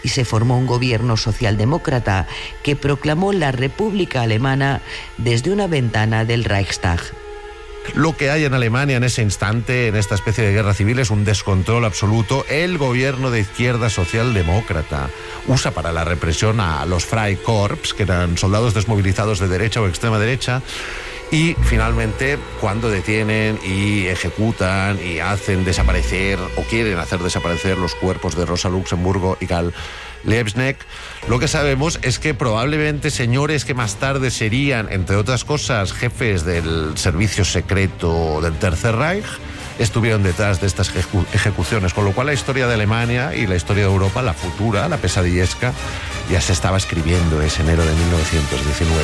y se formó un gobierno socialdemócrata que proclamó la República Alemana desde una ventana del Reichstag. Lo que hay en Alemania en ese instante, en esta especie de guerra civil, es un descontrol absoluto. El gobierno de izquierda socialdemócrata usa para la represión a los Freikorps, que eran soldados desmovilizados de derecha o extrema derecha, y finalmente, cuando detienen y ejecutan y hacen desaparecer o quieren hacer desaparecer los cuerpos de Rosa Luxemburgo y Karl Liebknecht, lo que sabemos es que probablemente señores que más tarde serían, entre otras cosas, jefes del servicio secreto del Tercer Reich, estuvieron detrás de estas ejecuciones, con lo cual la historia de Alemania y la historia de Europa, la futura, la pesadillesca, ya se estaba escribiendo ese enero de 1919.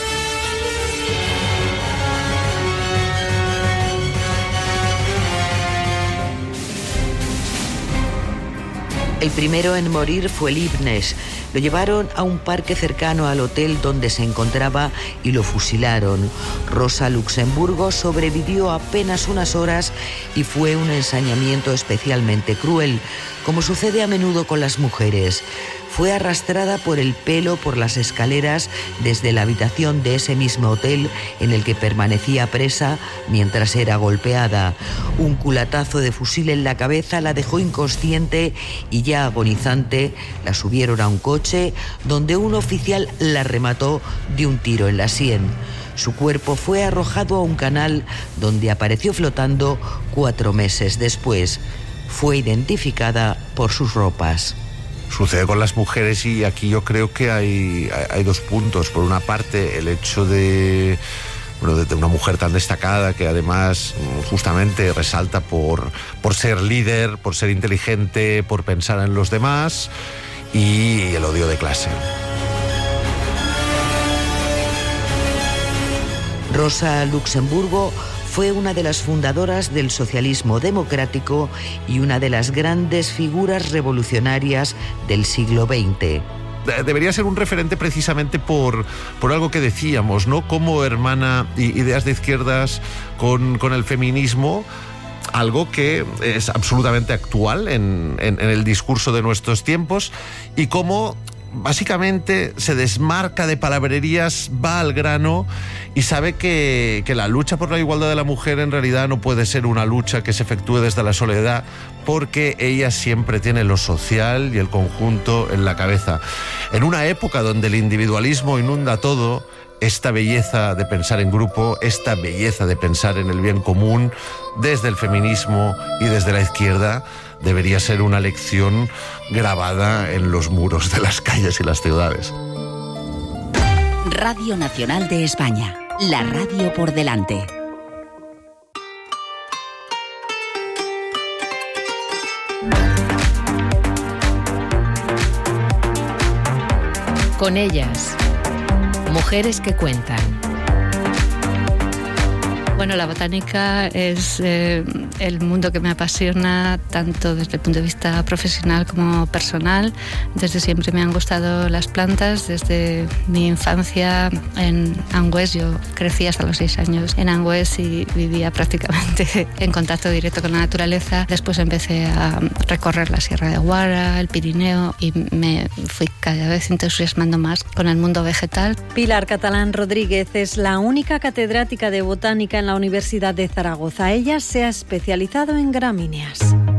El primero en morir fue Liebknecht. Lo llevaron a un parque cercano al hotel donde se encontraba y lo fusilaron. Rosa Luxemburgo sobrevivió apenas unas horas y fue un ensañamiento especialmente cruel, como sucede a menudo con las mujeres. Fue arrastrada por el pelo por las escaleras desde la habitación de ese mismo hotel en el que permanecía presa mientras era golpeada. Un culatazo de fusil en la cabeza la dejó inconsciente y ya agonizante la subieron a un coche donde un oficial la remató de un tiro en la sien. Su cuerpo fue arrojado a un canal donde apareció flotando 4 meses después. Fue identificada por sus ropas. Sucede con las mujeres y aquí yo creo que hay 2 puntos. Por una parte, el hecho de una mujer tan destacada que además justamente resalta por ser líder, por ser inteligente, por pensar en los demás, y el odio de clase. Rosa Luxemburgo fue una de las fundadoras del socialismo democrático y una de las grandes figuras revolucionarias del siglo XX. Debería ser un referente precisamente por algo que decíamos, ¿no? Como hermana ideas de izquierdas con el feminismo, algo que es absolutamente actual en el discurso de nuestros tiempos, y cómo básicamente se desmarca de palabrerías, va al grano y sabe que la lucha por la igualdad de la mujer en realidad no puede ser una lucha que se efectúe desde la soledad, porque ella siempre tiene lo social y el conjunto en la cabeza. En una época donde el individualismo inunda todo, esta belleza de pensar en grupo, esta belleza de pensar en el bien común, desde el feminismo y desde la izquierda, debería ser una lección grabada en los muros de las calles y las ciudades. Radio Nacional de España, la radio por delante. Con ellas, mujeres que cuentan. Bueno, la botánica es el mundo que me apasiona tanto desde el punto de vista profesional como personal. Desde siempre me han gustado las plantas, desde mi infancia en Angüés. Yo crecí hasta los 6 años en Angüés y vivía prácticamente en contacto directo con la naturaleza. Después empecé a recorrer la Sierra de Guara, el Pirineo, y me fui cada vez entusiasmando más con el mundo vegetal. Pilar Catalán Rodríguez es la única catedrática de botánica en la Universidad de Zaragoza. Ella se ha especializado en gramíneas.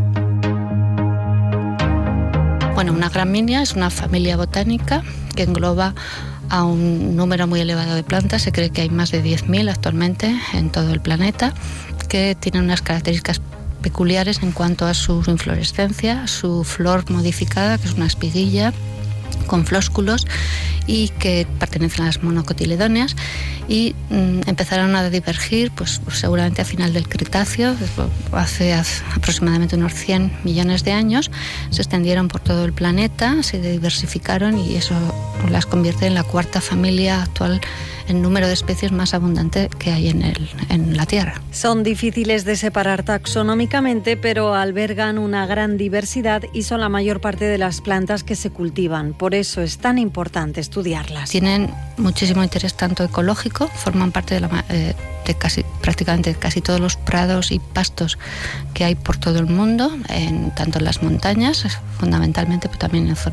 Bueno, una gramínea es una familia botánica que engloba a un número muy elevado de plantas. Se cree que hay más de 10.000 actualmente en todo el planeta, que tienen unas características peculiares en cuanto a su inflorescencia, su flor modificada, que es una espiguilla con flósculos, y que pertenecen a las monocotiledóneas, y empezaron a divergir pues seguramente a final del Cretáceo, hace aproximadamente unos 100 millones de años. Se extendieron por todo el planeta, se diversificaron, y eso las convierte en la 4ª familia actual en número de especies más abundante que hay en la Tierra. Son difíciles de separar taxonómicamente, pero albergan una gran diversidad y son la mayor parte de las plantas que se cultivan. Por eso es tan importante estudiarlas. Tienen muchísimo interés tanto ecológico, forman parte de prácticamente casi todos los prados y pastos que hay por todo el mundo, tanto en las montañas, fundamentalmente, pero también en zonas